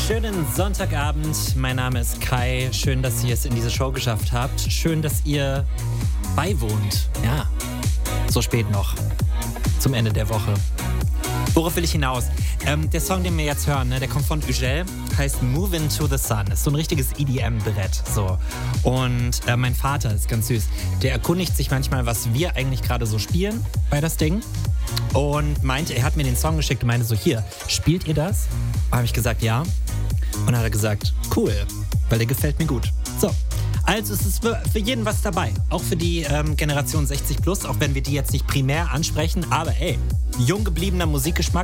Schönen Sonntagabend, mein Name ist Kai. Schön, dass ihr es in diese Show geschafft habt. Schön, dass ihr beiwohnt. Ja, so spät noch, zum Ende der Woche. Worauf will ich hinaus? Der Song, den wir jetzt hören, der kommt von Ugel, heißt Move Into the Sun. Ist so ein richtiges EDM-Brett. So. Und mein Vater ist ganz süß. Der erkundigt sich manchmal, was wir eigentlich gerade so spielen bei das Ding. Und meinte, er hat mir den Song geschickt und meinte so, hier, spielt ihr das? Habe ich gesagt, ja. Und dann hat er gesagt, cool, weil der gefällt mir gut. So, also es ist für jeden was dabei. Auch für die Generation 60+, auch wenn wir die jetzt nicht primär ansprechen. Aber ey, jung gebliebener Musikgeschmack